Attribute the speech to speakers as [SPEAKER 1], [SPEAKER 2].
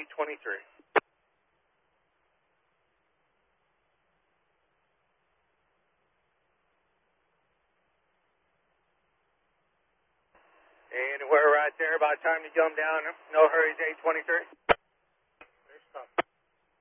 [SPEAKER 1] 823. Anywhere right there, about time to come down. No hurries, 823.